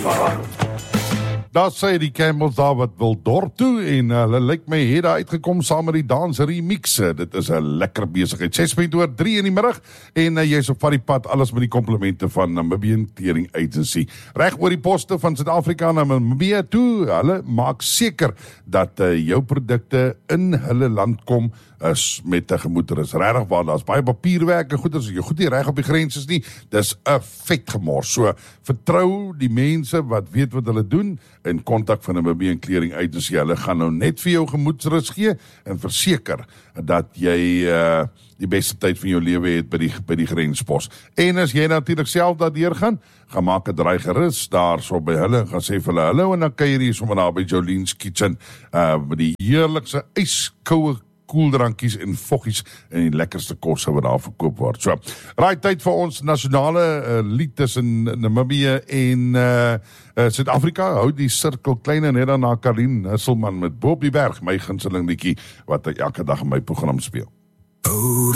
Daar sê die Camels daar wat wil dorp toe en hulle lyk my het daar uitgekom saam met die dans remix. Dit is 'n lekker besigheid. 6:03 in die middag en jy's op die pad, alles met die komplimente van Namibian Clearing Agency. Reg oor die poste van Suid-Afrika na Namibia toe, hulle maak seker dat jou produkte in hulle land kom is met 'n gemoeder. Is regtig waar, daar's baie papierwerk en goeders, jy goed nie reg op die grens is nie, dis 'n vet gemors. So, vertrou die mense wat weet wat hulle doen en kontak van 'n Namibian Clearing Agency. Hulle gaan nou net vir jou gemoedsrus gee en verseker dat jy die beste tyd van jou lewe het by die grenspos. En as jy natuurlik self daardeur gaan maak 'n draai gerus daar so by hulle en gaan sê vir hulle hallo en dan kuier jy sommer daar by Jolene's Kitchen met die heerlikste yskoue koeldrankies en voggies en die lekkerste kosse wat daar verkoop word. So, raai tyd vir ons nasionale lied tussen Namibië en Suid-Afrika. Hou die sirkel klein en net dan na Karin Husselman met Bo op die berg, my gunsteling liedjie wat ek elke dag in my program speel.